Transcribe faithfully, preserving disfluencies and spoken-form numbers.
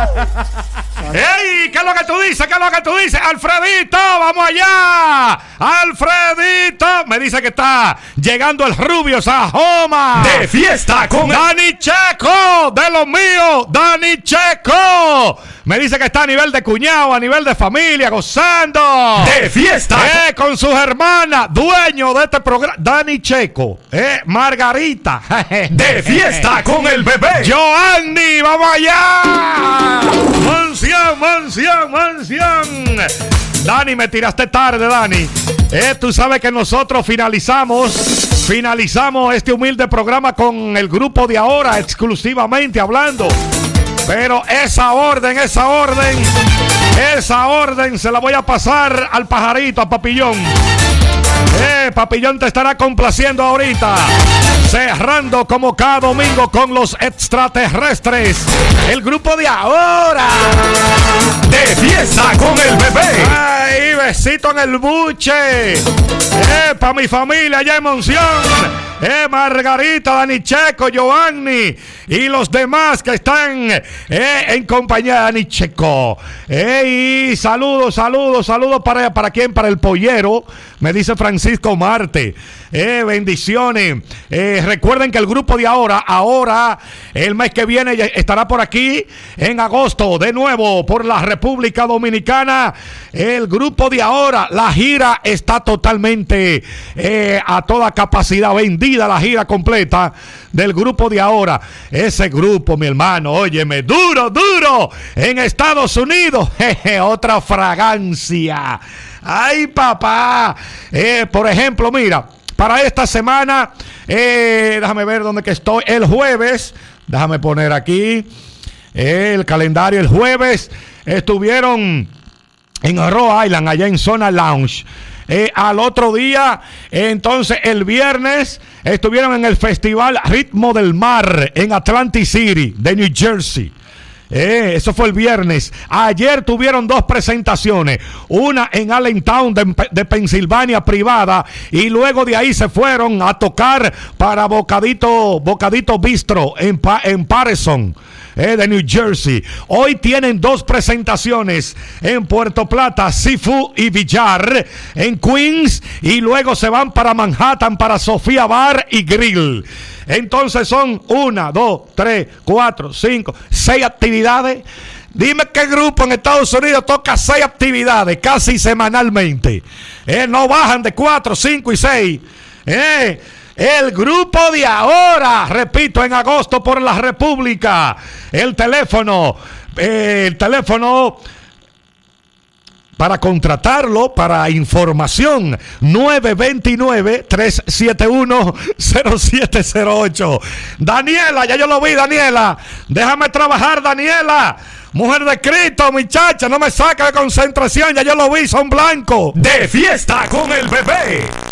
¡Ey! ¿Qué es lo que tú dices? ¿Qué es lo que tú dices? ¡Alfredito! ¡Vamos allá! ¡Alfredito! Me dice que está llegando el Rubio Sajoma. De fiesta con Dani Checo, de los míos, Dani Checo. Me dice que está a nivel de cuñado, a nivel de familia, gozando. De fiesta. Eh, con sus hermanas, dueño de este programa. Dani Checo, eh, Margarita. De fiesta con el bebé. Joanny, vamos allá. Mansión, mansión, mansión. Dani, me tiraste tarde, Dani. Eh, tú sabes que nosotros finalizamos Finalizamos este humilde programa con el grupo de ahora, exclusivamente hablando. Pero esa orden, esa orden, esa orden se la voy a pasar al pajarito, a Papillón. Eh, Papillón te estará complaciendo ahorita. Cerrando como cada domingo con los extraterrestres. El grupo de ahora. De fiesta con el bebé. Ay, besito en el buche. Eh, para mi familia allá en Monción. Eh, Margarita, Dani Checo, Joanny y los demás que están eh, en compañía de Dani Checo. Eh, y saludos, saludos, saludos para, para quién, para el pollero. Me dice Francisco Marte. Eh, bendiciones. Eh, recuerden que el grupo de ahora, ahora, el mes que viene estará por aquí en agosto, de nuevo por la República Dominicana. El grupo de ahora, la gira está totalmente eh, a toda capacidad, vendida la gira completa del grupo de ahora. Ese grupo, mi hermano, óyeme, duro, duro, en Estados Unidos, jeje, otra fragancia. Ay, papá. Eh, por ejemplo, mira, para esta semana, eh, déjame ver dónde que estoy. El jueves, déjame poner aquí eh, el calendario. El jueves estuvieron en Rhode Island, allá en Zona Lounge. Eh, al otro día, eh, entonces el viernes estuvieron en el festival Ritmo del Mar en Atlantic City de New Jersey. Eh, eso fue el viernes. Ayer tuvieron dos presentaciones, una en Allentown de, de Pensilvania, privada, y luego de ahí se fueron a tocar para Bocadito Bocadito Bistro en, pa, en Patterson, eh, de New Jersey. Hoy tienen dos presentaciones en Puerto Plata, Seafood y Villar en Queens, y luego se van para Manhattan para Sofía Bar y Grill. Entonces son una, dos, tres, cuatro, cinco, seis actividades. Dime qué grupo en Estados Unidos toca seis actividades casi semanalmente. Eh, no bajan de cuatro, cinco y seis. Eh, el grupo de ahora, repito, en agosto por la República. El teléfono, eh, el teléfono para contratarlo, para información, nueve dos nueve, tres siete uno, cero siete cero ocho. Daniela, ya yo lo vi, Daniela. Déjame trabajar, Daniela. Mujer de Cristo, muchacha, no me saca de concentración, ya yo lo vi, son blancos. De fiesta con el bebé.